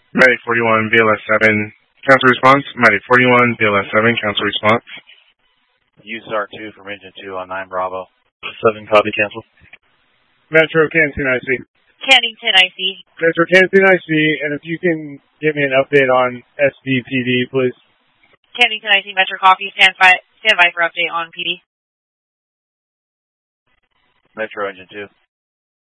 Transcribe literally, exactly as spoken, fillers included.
Mighty forty-one, B L S seven, council response. Mighty forty-one, B L S seven, council response. U S A R two from Engine two on nine Bravo. seven copy, cancel. Metro Canton I C. Cannington I C. Metro Canton I C, and if you can give me an update on S D P D, please. Cannington I C, Metro Coffee, stand by, stand by for update on P D. Metro Engine two.